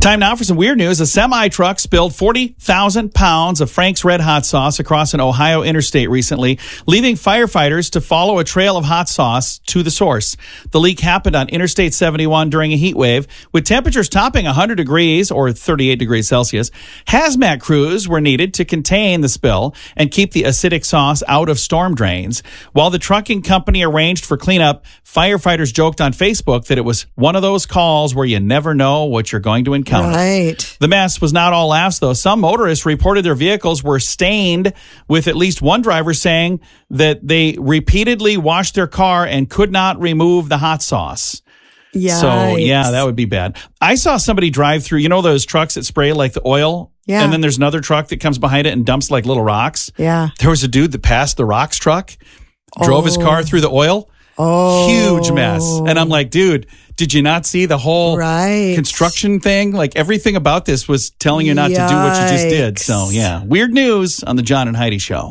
Time now for some weird news. A semi-truck spilled 40,000 pounds of Frank's Red Hot Sauce across an Ohio interstate recently, leaving firefighters to follow a trail of hot sauce to the source. The leak happened on Interstate 71 during a heat wave, with temperatures topping 100 degrees or 38 degrees Celsius. Hazmat crews were needed to contain the spill and keep the acidic sauce out of storm drains. While the trucking company arranged for cleanup, firefighters joked on Facebook that it was one of those calls where you never know what you're going to encounter. Right. The mess was not all laughs, though. Some motorists reported their vehicles were stained, with at least one driver saying that they repeatedly washed their car and could not remove the hot sauce. Yikes. So, yeah, that would be bad. I saw somebody drive through, you know those trucks that spray like the oil? Yeah. And then there's another truck that comes behind it and dumps like little rocks. Yeah. There was a dude that passed the rocks truck, drove his car through the oil. Oh. Huge mess. And I'm like, dude, did you not see the whole Right. construction thing? Like everything about this was telling you not to do what you just did. Yikes. So, yeah, weird news on the John and Heidi Show.